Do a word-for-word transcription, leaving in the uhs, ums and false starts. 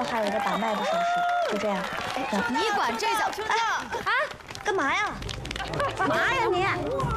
还有一个打麦的手势，就这样。 你管这叫？ 哎啊，干嘛呀？干嘛呀你？